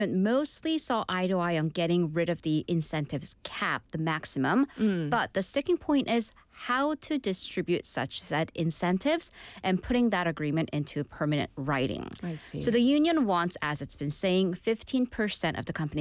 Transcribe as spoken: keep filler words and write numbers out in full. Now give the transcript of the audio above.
mostly saw eye to eye on getting rid of the incentives cap, the maximum. But the sticking point is how to distribute such said incentives and putting that agreement into permanent writing. I see. So the union wants, as it's been saying, fifteen percent of the company's